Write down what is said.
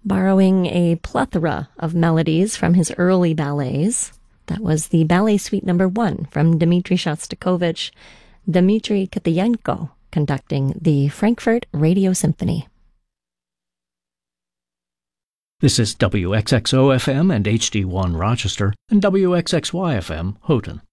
borrowing a plethora of melodies from his early ballets. That was the Ballet Suite No. 1 from Dmitri Shostakovich, Dmitri Kitayenko conducting the Frankfurt Radio Symphony. This is WXXO-FM and HD1 Rochester and WXXY-FM Houghton.